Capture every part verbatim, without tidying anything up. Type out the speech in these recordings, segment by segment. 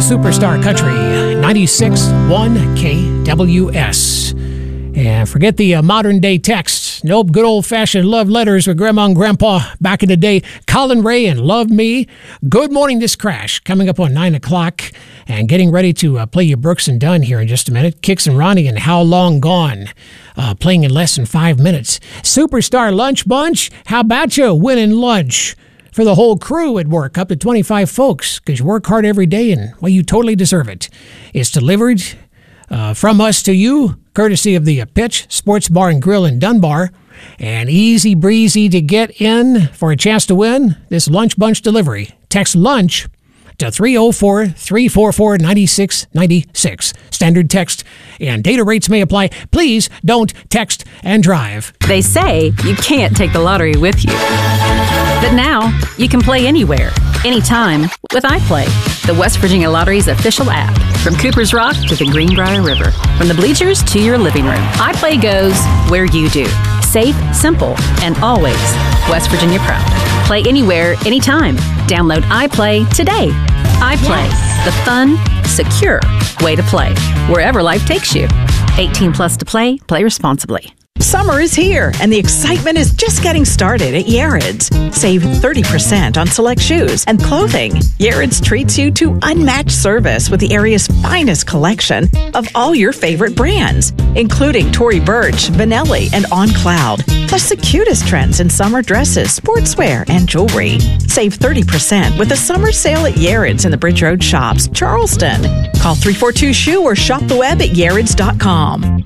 Superstar Country, ninety-six point one K W S. And forget the uh, modern-day texts. Nope, good old-fashioned love letters with Grandma and Grandpa back in the day. Colin Ray and Love Me. Good Morning, This Crash, coming up on nine o'clock. And getting ready to uh, play you Brooks and Dunn here in just a minute. Kix and Ronnie and How Long Gone, uh, playing in less than five minutes. Superstar Lunch Bunch, how about you winning lunch for the whole crew at work, up to twenty-five folks, because you work hard every day and, well, you totally deserve it. It's delivered uh, from us to you, courtesy of the uh, Pitch Sports Bar and Grill in Dunbar. And easy breezy to get in for a chance to win this Lunch Bunch delivery. Text LUNCH to three oh four, three four four, nine six nine six. Standard text and data rates may apply. Please don't text and drive. They say you can't take the lottery with you. But now, you can play anywhere, anytime with iPlay, the West Virginia Lottery's official app. From Cooper's Rock to the Greenbrier River, from the bleachers to your living room, iPlay goes where you do. Safe, simple, and always West Virginia proud. Play anywhere, anytime. Download iPlay today. iPlay, yes. The fun, secure way to play, wherever life takes you. eighteen plus to play, play responsibly. Summer is here, and the excitement is just getting started at Yared's. Save thirty percent on select shoes and clothing. Yared's treats you to unmatched service with the area's finest collection of all your favorite brands, including Tory Burch, Benelli, and On Cloud, plus the cutest trends in summer dresses, sportswear, and jewelry. Save thirty percent with a summer sale at Yared's in the Bridge Road Shops, Charleston. Call three four two, S H O E or shop the web at yareds dot com.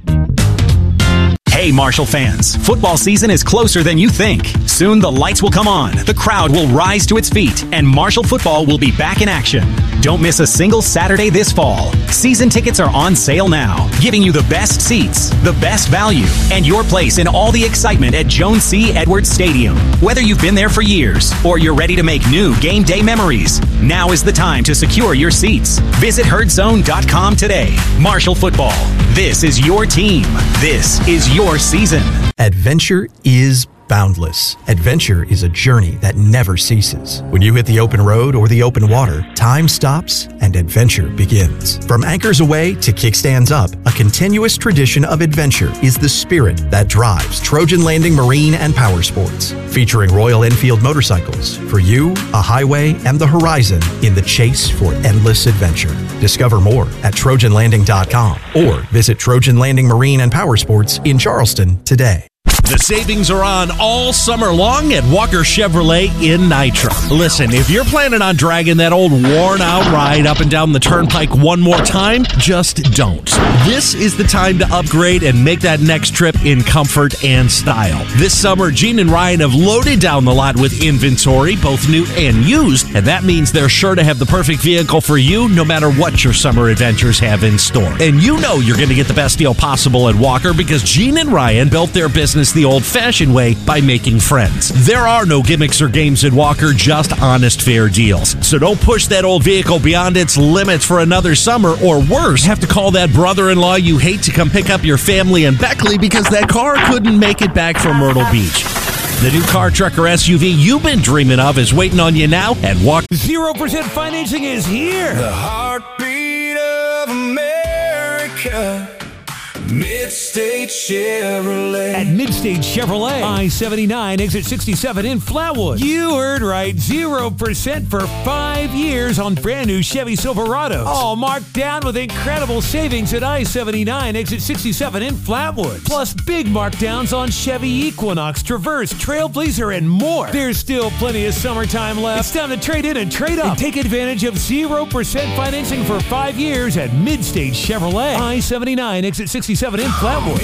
Hey, Marshall fans, football season is closer than you think. Soon the lights will come on, the crowd will rise to its feet, and Marshall football will be back in action. Don't miss a single Saturday this fall. Season tickets are on sale now, giving you the best seats, the best value, and your place in all the excitement at Jones C. Edwards Stadium. Whether you've been there for years or you're ready to make new game day memories, now is the time to secure your seats. Visit herd zone dot com today. Marshall football. This is your team. This is your season. Adventure is boundless. Adventure is a journey that never ceases. When you hit the open road or the open water, time stops and adventure begins. From anchors away to kickstands up, a continuous tradition of adventure is the spirit that drives Trojan Landing Marine and Power Sports. Featuring Royal Enfield motorcycles, for you, a highway and the horizon in the chase for endless adventure. Discover more at trojan landing dot com or visit Trojan Landing Marine and Power Sports in Charleston today. The savings are on all summer long at Walker Chevrolet in Nitro. Listen, if you're planning on dragging that old worn-out ride up and down the turnpike one more time, just don't. This is the time to upgrade and make that next trip in comfort and style. This summer, Gene and Ryan have loaded down the lot with inventory, both new and used, and that means they're sure to have the perfect vehicle for you no matter what your summer adventures have in store. And you know you're going to get the best deal possible at Walker because Gene and Ryan built their business the old-fashioned way by making friends. There are no gimmicks or games at Walker, just honest, fair deals. So don't push that old vehicle beyond its limits for another summer, or worse, have to call that brother-in-law you hate to come pick up your family in Beckley because that car couldn't make it back from Myrtle Beach. The new car, truck, or S U V you've been dreaming of is waiting on you now at Walker. zero percent financing is here. The heartbeat of America. Midstate Chevrolet. At Midstate Chevrolet, I seventy-nine, exit sixty-seven in Flatwood. You heard right, zero percent for five years on brand new Chevy Silverados. All marked down with incredible savings at I seventy-nine, exit sixty-seven in Flatwood. Plus big markdowns on Chevy Equinox, Traverse, Trailblazer, and more. There's still plenty of summertime left. It's time to trade in and trade up. And take advantage of zero percent financing for five years at Midstate Chevrolet. I seventy-nine, exit sixty-seven in Flatwood.